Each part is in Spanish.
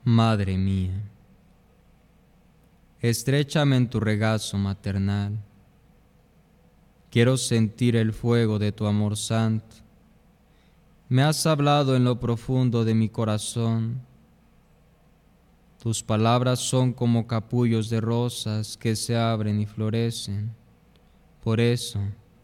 Madre mía, estréchame en tu regazo maternal. Quiero sentir el fuego de tu amor santo. Me has hablado en lo profundo de mi corazón. Tus palabras son como capullos de rosas que se abren y florecen. Por eso,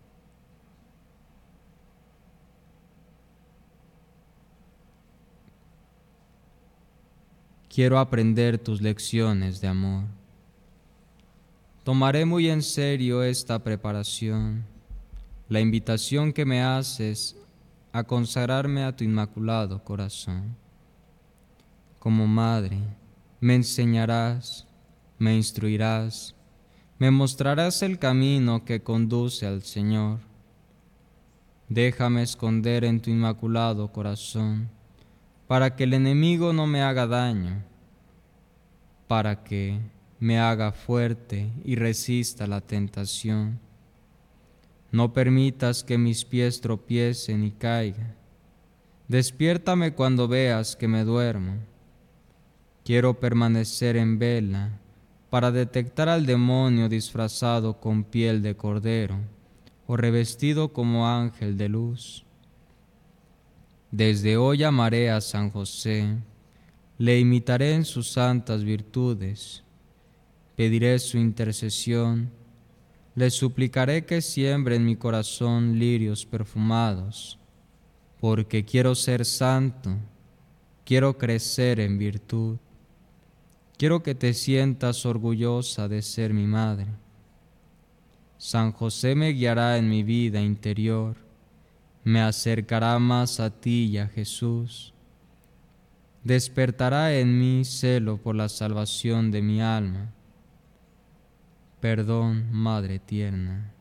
quiero aprender tus lecciones de amor. Tomaré muy en serio esta preparación, la invitación que me haces a consagrarme a tu inmaculado corazón. Como madre, me enseñarás, me instruirás, me mostrarás el camino que conduce al Señor. Déjame esconder en tu inmaculado corazón, para que el enemigo no me haga daño, para que me haga fuerte y resista la tentación. No permitas que mis pies tropiecen y caigan. Despiértame cuando veas que me duermo. Quiero permanecer en vela para detectar al demonio disfrazado con piel de cordero o revestido como ángel de luz. Desde hoy amaré a San José, le imitaré en sus santas virtudes, pediré su intercesión, le suplicaré que siembre en mi corazón lirios perfumados, porque quiero ser santo, quiero crecer en virtud. Quiero que te sientas orgullosa de ser mi madre. San José me guiará en mi vida interior, me acercará más a ti y a Jesús. Despertará en mí celo por la salvación de mi alma. Perdón, Madre tierna.